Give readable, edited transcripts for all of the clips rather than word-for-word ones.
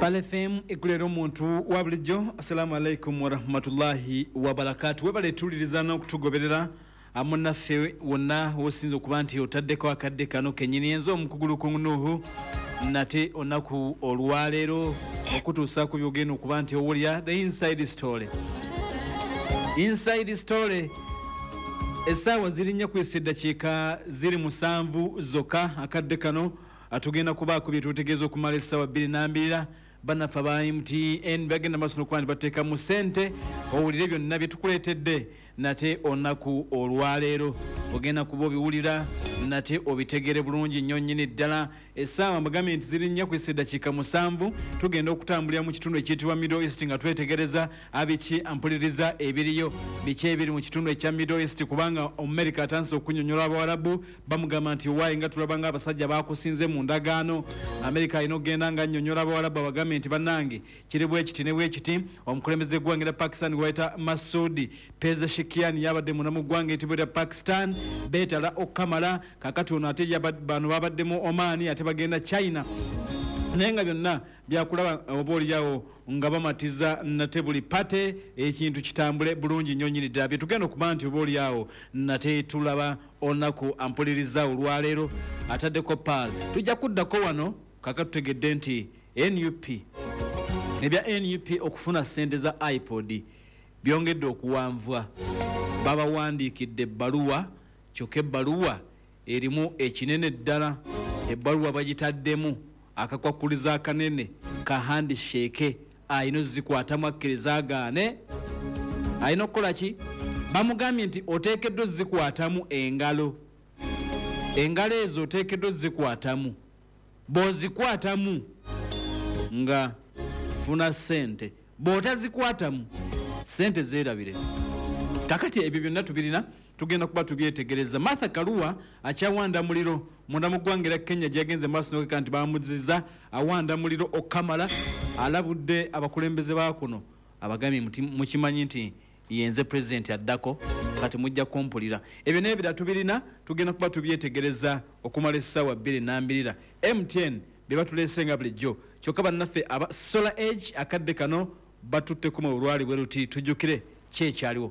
Pale FM ekulero muntu wa bulijjo. Assalamu alaikum wa rahmatullahi wa barakatuh. Webale tulilizana okutugoberera amunaffe wonna wosinza okuba nti otaddeko akadde kano kenyini enzo omukugulu ku Nuhu nate onaku olwaleero okutuusa ku byogenda okuba nti owulira the inside story. Inside story essaawa zirinnya kwesa eddakiika ziri 7 zokka akadde kano atugenda kubaako bye tutegeeza okumala essaawa 2 bannaffe aba MTN bagenda maaso n'okuba nti bateeka mu ssente owulire byonna bye tukuleetedde nate onaku olwaleero ogenda kuba obiwulira nate obitegere bulungi nnyo nnyini ddala. Essaawa mbagambye nti zirinnya kwesa eddakiika 7 tugenda okutambulira mu kitundu ekiyitibwa Middle East nga twetegereza abiki ampuliriza ebiriyo biki ebiri mu kitundu ekya Middle East, kubanga America atandise okunnyonnyola Abawarabu bamugamba nti waayi nga tulaba nga abasajja bakusinze mu ndagaano. America alina okugenda nga annyonnyola Abawarabu abagambye nti bannange kiri bwe kiti ne bwe kiti. Omukulembeze gw'eggwanga Pakistan gwe bayita Masoud Pezeshkian yabadde munda mu ggwanga etibwa Pakistan beetala okukamala kakati ono ate bano babaddemu Oman ate bagenda China naye nga byonna byakulaba obaoliyawo nga bamatiza nate buli pate ekintu kitambule bulungi nnyo nnyini ddala bye tugenda okuba nti obaoliyawo nate tulaba onaku ampuliriza olwaleero ataddeko paal tujja kuddako wano kaka tutegedde nti NUP ebya NUP okufuna ssente za iPod byongedde okuwanvwa. Babawandiikidde ebbaluwa kyokka ebbaluwa erimu ekinene ddala. Ebbaluwa bagitaddemu akakwakuliza akanene ka handshake ayina ozikwatamu akkiriza agaane. Ayina okukola ki? Bamugambye nti oteekeddwa ozikwatamu engalo. Engalo ezo oteekeddwa ozikwatamu. Bw'ozikwatamu nga funa ssente, bw'otazikwatamu ssente zeerabire. Kakati ebyo byonna tubirina tugenda kuba tubyetegereza. Martha Karua akyawanda muliro munda mu ggwanga era Kenya gyagenze maaso n'okeka nti bamuziza awanda muliro okamala alabudde abakulembeze baakuno abagambye mukimanyi nti yenze president addako kati mujja kumpulira. Ebyo n'ebira tubirina tugenda kuba tubyetegereza okumala essaawa 2 MTN bye batuleese nga bulijjo kyokka bannaffe aba Solar Edge akadde kano batutteko mu bulwali bwe ruti tujjukire kyekyaliwo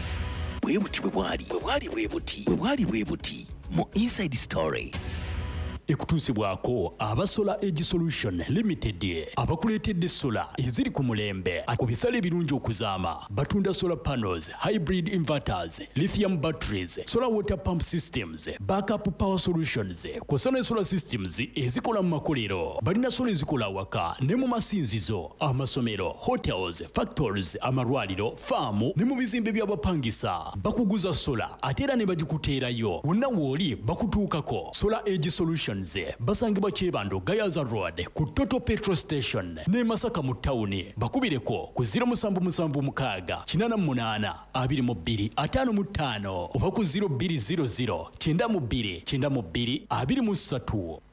bwe buti mu Inside Story ekutuusibwako aba Solar Edge Solution Limited abakuleetedde sola eziri ku mulembe ku bisale ebirungi okuzaama. Batunda solar panels, hybrid inverters, lithium batteries, solar water pump systems, backup power solutions kw'ossa ne solar systems ezikola mu makolero. Balina sola ezikola awaka ne mu masinzizo, amasomero, hotels, factories, amalwaliro, faamu ne mu bizimbe by'abapangisa. Bakuguza sola ate era ne bagikuteerayo wonna wooli bakutuukako. Solar Edge Solution basangibwa Kyebando Gayaza Road ku Total Petrol Station ne Masaka mu tawuni. Bakubireko ku 0777882255 oba ku 0200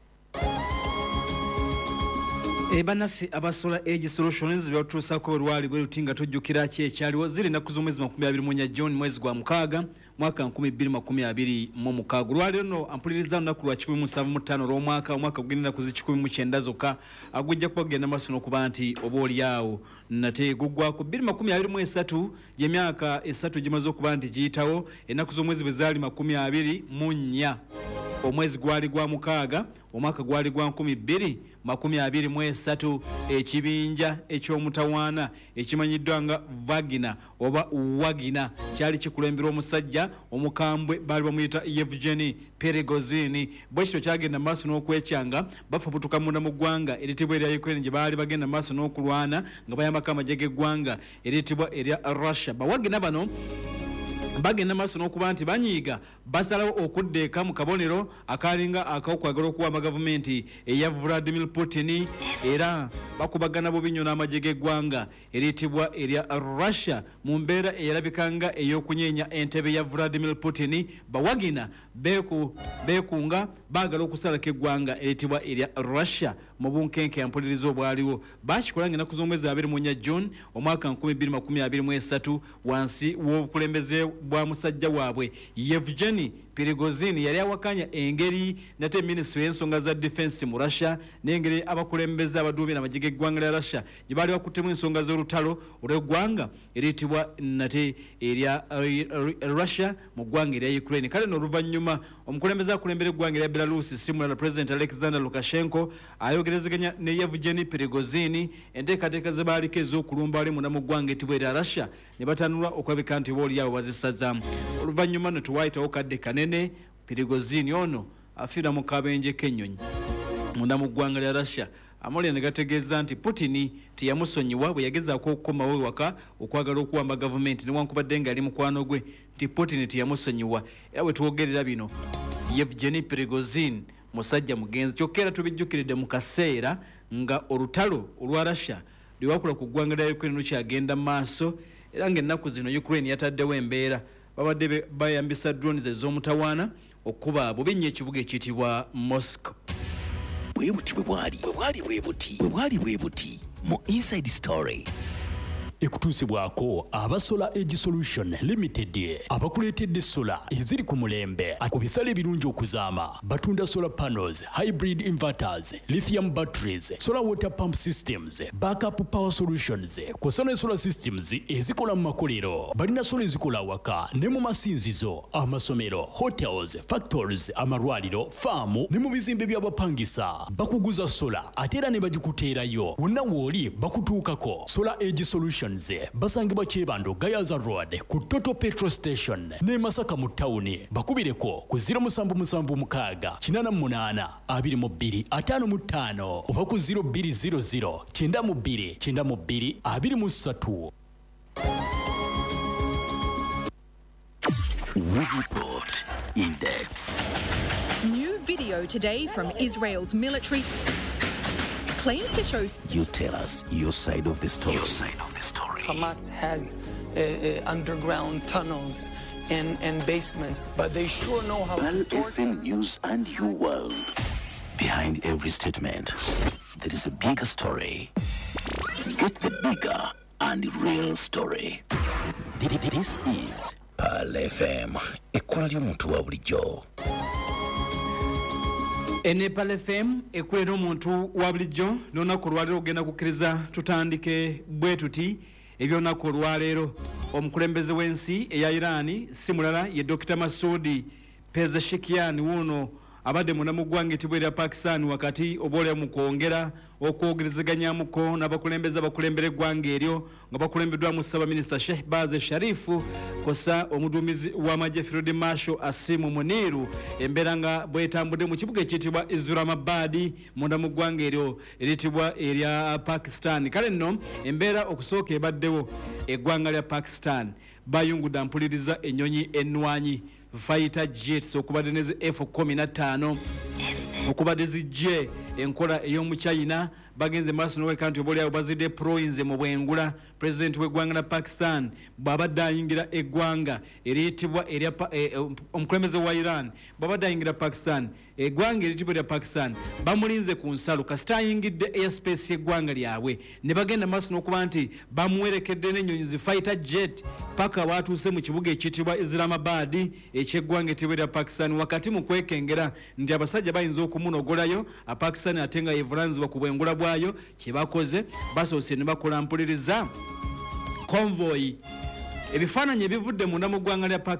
Bannaffe aba Solar Edge Solutions byatuusako olwali bwe lutinga tujjukira kyekyaliwo ziri ennaku z'omwezi 24 June mwezi gwa mukaaga mwaka 2026. Lwaleero no ampuliriza olunaku lwa 17 olw'omwaka gugenda ku 19 zokka agujja kuba genda maaso n'okuba nti obaoliawo nate guggwako 2023 gy'emyaka 3 gimaze okuba nti giyitawo. Ennaku z'omwezi bwe zaali 24 omwezi gwali gwa mukaaga omwaka gwali gwa 2023. Ekibinja eky'omutawaana ekimanyiddwa nga vagina oba wagina kyali kikulembera omusajja omukambwe baali bamuyita Yevgeny Perigozini. Bwe kityo kyagenda maaso n'okwecyanga bafubutuka munda mu ggwanga eritibwa erya Ukraine gye baali bagenda maaso n'okulwana nga bayambako amagye g'eggwanga eritibwa erya Russia. Bawagina bano bagenda maaso n'okuba nti banyiiga basalawo okuddeeka mu kabonero akalinga ak'okwagala okuwamba gavumenti eya Vladimir Putin era bakubagana bubi nnyo n'amagye g'eggwanga eritibwa erya Russia mu mbeera eyalabikanga ey'okunyeenya entebe ya Vladimir Putin. Bawagina beekunga baagala okusalako eggwanga eritibwa erya Russia mu bunkenke mpulirizo obwaliwo bakikola ng'ennaku z'omwezi 24 June omwaka 2023 wansi w'obukulembeze bwa musajja waabwe Yevgeny Prigozhin yali awakanya engeri nate ministry y'ensonga za defense mu Russia n'engeri abakulembeze abaduumira amagye g'eggwanga lya Russia gye baali bakuttemu ensonga z'olutalo olw'eggwanga eriyitibwa nate erya Russia mu ggwanga erya Ukraine. Kale n'oluvannyuma omukulembeze akulembera eggwanga erya Belarus simulala President Alexander Lukashenko ayogerezeganya ne Yevgeny Prigozhin enteekateeka ze baaliko ez'okulumba ali munda mu ggwanga ettibwa erya Russia ne batanulwa okulabika nti boolyawo bazisazaamu. Oluvannyuma ne tuwaayitawo kadde kanene Prigozhin ono afiira mu kabenje k'ennyonyi munda mu ggwanga lya Russia. Amawulire ne gategeeza nti Putin teyamusonyiwa bwe yagezaako okukomawo ewaka okwagala okuwamba gavumenti newankubadde ng'ali mukwano gwe nti Putin teyamusonyiwa. Era bwe twogerera bino Yevgeny Prigozhin musajja mugenzi kyokka era tubijjukiridde mu kaseera nga olutalo olwa Russia lwewakula ku ggwanga lya Ukraine lukyagenda mu maaso era ng'ennaku zino Ukraine yataddewo embeera babadde bayambisa drones ez'omutawaana okuba abo binnya ekibuga ekiyitibwa Moscow. bwe buti mu Inside Story ekutuusibwako aba Solar Edge Solution Limited abakuleetedde sola eziri ku mulembe ku bisale ebirungi okuzaama. Batunda solar panels, hybrid inverters, lithium batteries, solar water pump systems, backup power solutions kw'ossa ne solar systems ezikola mu makolero. Balina sola ezikola awaka ne mu masinzizo, amasomero, hotels, factories, amalwaliro, faamu ne mu bizimbe by'abapangisa. Bakuguza sola ate era ne bagikuteerayo wonna w'oli bakutuukako. Solar Edge Solution basangibwa Kyebando Gayaza Road ku Total Petrol Station ne Masaka mu tawuni. Bakubireko ku 0776 88 22 55 oba ku 0200 92 92 23. Report in depth. New video today from Israel's military claims to show. You tell us your side of the story. Hamas has underground tunnels and basements, but they sure know how to torture. FM News and You World. Behind every statement, there is a bigger story. Get the bigger and real story. This is Pearl FM. Equality omuntu wa bulijjo. Nepal FM ekulera omuntu wa bulijjo n'olunaku olwaleero ogenda kukkiriza tutandike bwe tuti eby'olunaku olwaleero. Omukulembeze w'ensi eya Iran si mulala ye Dr. Masoud Pezeshkian wuno abadde munda mu ggwanga ettibwa erya Pakistan wakati oboolera mu kwongera okwogerezeganyamuko n'abakulembeze abakulembera eggwanga eryo nga bakulembeddwamu Ssaabaminisita Shehbaz Sharif kosa omuduumizi w'amagye Field Marshal Asim Muniru. Embeera nga bwetambudde mu kibuga ekiyitibwa Islamabad munda mu ggwanga eryo eritibwa erya Pakistan. Kale nno embeera okusooka ebaddewo eggwanga lya Pakistan bayungudde mpuliriza ennyonyi ennwanyi fighter jets okubadde ne F-15 okubadde zijje enkola ey'omu China bagenze maaso n'okweka nti oboolyawo bazidde proinze mu bwengula. President w'eggwanga la Pakistan bw'abadde ayingira eggwanga eriyitibwa omukulembeze wa Iran bw'abadde ayingira Pakistan eggwanga eriyitibwa erya Pakistan bamulinze ku nsalo kasita ayingidde airspace y'eggwanga lyabwe ne bagenda maaso n'okuba nti bamuwerekedde n'ennyonyi zi fighter jet paka watuuse mu kibuga ekiyitibwa Islamabad eky'eggwanga eriyitibwa erya Pakistan wakati mu kwekengera nti abasajja bayinza okumunogolayo Pakistan ate nga yevulanzibwa ku bwengula bwayo kyebakoze basoose ne bakola mpuliriza convoy ebifaananyi ebivudde munda mu ggwanga lya